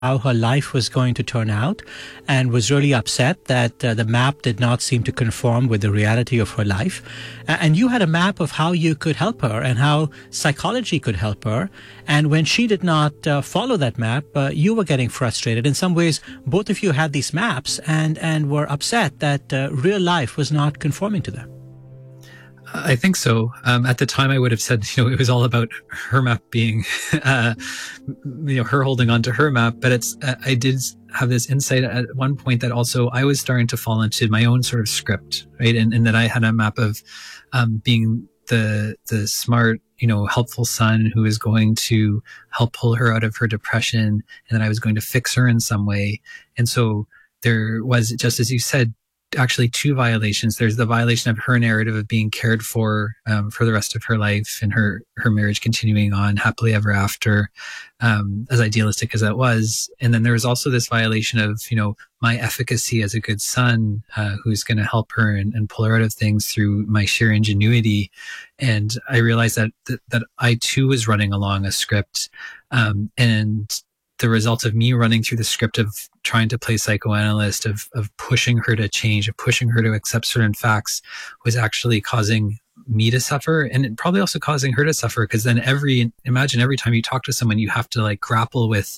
how her life was going to turn out and was really upset that the map did not seem to conform with the reality of her life. And you had a map of how you could help her and how psychology could help her. And when she did not follow that map, you were getting frustrated. In some ways, both of you had these maps and were upset that real life was not conforming to them. I think so. At the time, I would have said, it was all about her map being, her holding on to her map. But I did have this insight at one point that also I was starting to fall into my own sort of script, right? And that I had a map of being the smart, helpful son who is going to help pull her out of her depression, and that I was going to fix her in some way. And so there was, just as you said, actually two violations. There's the violation of her narrative of being cared for the rest of her life, and her marriage continuing on happily ever after, as idealistic as that was. And then there was also this violation of, my efficacy as a good son, who's going to help her and pull her out of things through my sheer ingenuity. And I realized that I too was running along a script, and the result of me running through the script of trying to play psychoanalyst, of pushing her to change, of pushing her to accept certain facts, was actually causing me to suffer, and probably also causing her to suffer. Because then imagine every time you talk to someone, you have to grapple with,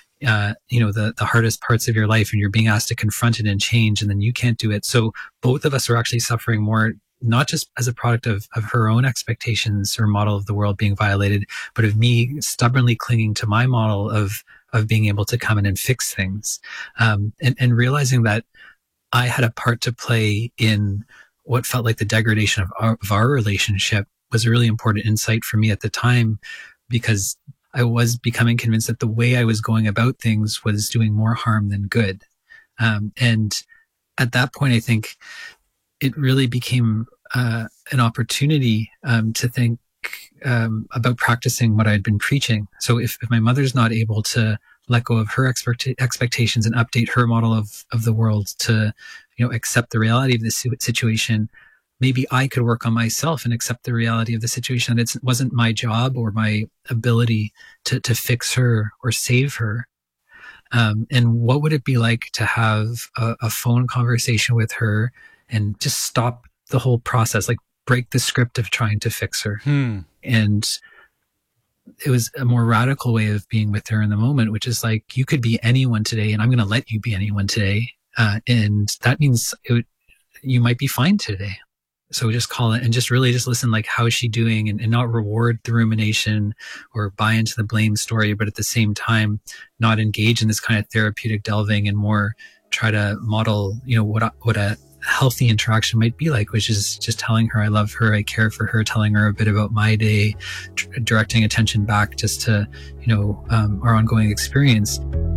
the hardest parts of your life, and you're being asked to confront it and change, and then you can't do it. So both of us are actually suffering more, not just as a product of her own expectations or model of the world being violated, but of me stubbornly clinging to my model of being able to come in and fix things. And realizing that I had a part to play in what felt like the degradation of our relationship was a really important insight for me at the time, because I was becoming convinced that the way I was going about things was doing more harm than good. And at that point, I think it really became an opportunity to think about practicing what I'd been preaching. So if my mother's not able to let go of her expectations and update her model of the world to, accept the reality of this situation, maybe I could work on myself and accept the reality of the situation. That it wasn't my job or my ability to fix her or save her. And what would it be like to have a phone conversation with her and just stop the whole process, break the script of trying to fix her? And it was a more radical way of being with her in the moment, which is you could be anyone today, and I'm going to let you be anyone today. And that means you might be fine today. So just call it and just really just listen, how is she doing, and not reward the rumination or buy into the blame story, but at the same time, not engage in this kind of therapeutic delving and more try to model, what a healthy interaction might be like, which is just telling her I love her, I care for her, telling her a bit about my day, directing attention back just to, our ongoing experience.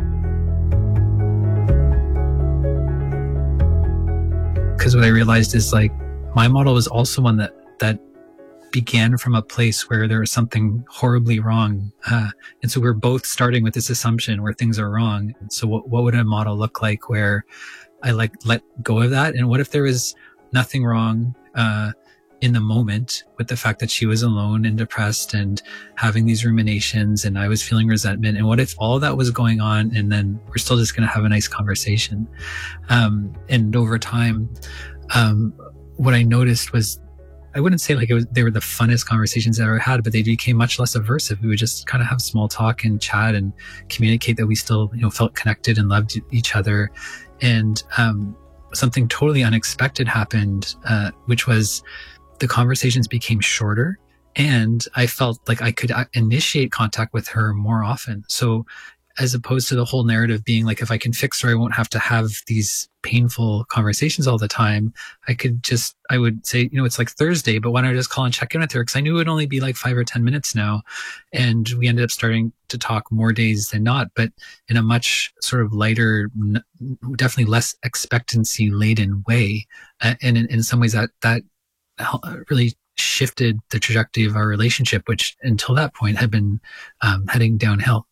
Because what I realized is my model was also one that began from a place where there was something horribly wrong. And so we're both starting with this assumption where things are wrong. So what would a model look like where I let go of that? And what if there was nothing wrong in the moment with the fact that she was alone and depressed and having these ruminations, and I was feeling resentment? And what if all that was going on, and then we're still just going to have a nice conversation? And over time, what I noticed was, I wouldn't say they were the funnest conversations I ever had, but they became much less aversive. We would just kind of have small talk and chat and communicate that we still, felt connected and loved each other. And something totally unexpected happened, which was the conversations became shorter, and I felt like I could initiate contact with her more often. So as opposed to the whole narrative being if I can fix her, I won't have to have these painful conversations all the time. I would say, it's Thursday, but why don't I just call and check in with her? Because I knew it would only be 5 or 10 minutes now. And we ended up starting to talk more days than not, but in a much sort of lighter, definitely less expectancy laden way. And in some ways that really shifted the trajectory of our relationship, which until that point had been heading downhill.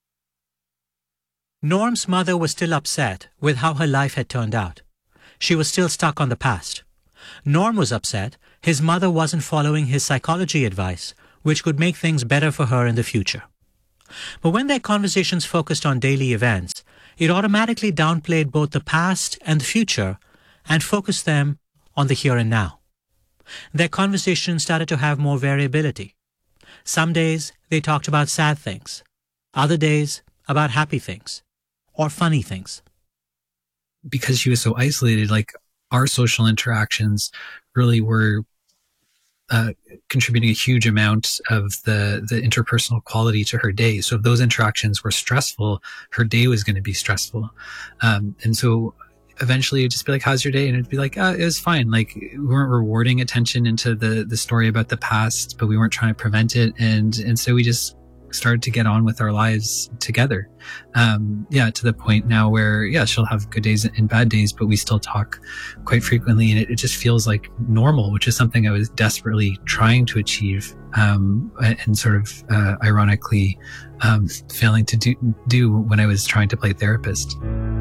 Norm's mother was still upset with how her life had turned out. She was still stuck on the past. Norm was upset his mother wasn't following his psychology advice, which could make things better for her in the future. But when their conversations focused on daily events, it automatically downplayed both the past and the future and focused them on the here and now. Their conversations started to have more variability. Some days they talked about sad things, other days about happy things or funny things. Because she was so isolated, like our social interactions really were contributing a huge amount of the interpersonal quality to her day. So if those interactions were stressful, her day was going to be stressful. And so eventually it'd just be like, how's your day? And it'd be like, it was fine. Like we weren't rewarding attention into the story about the past, but we weren't trying to prevent it. And so we just started to get on with our lives together. To the point now where, she'll have good days and bad days, but we still talk quite frequently. And it just feels like normal, which is something I was desperately trying to achieve, and sort of, ironically, failing to do when I was trying to play therapist.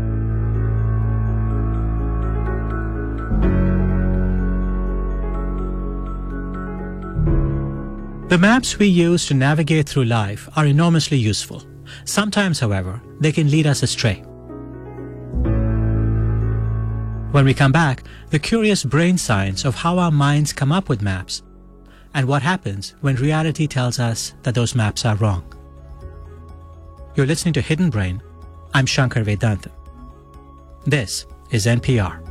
The maps we use to navigate through life are enormously useful. Sometimes, however, they can lead us astray. When we come back, the curious brain science of how our minds come up with maps and what happens when reality tells us that those maps are wrong. You're listening to Hidden Brain. I'm Shankar Vedantam. This is NPR.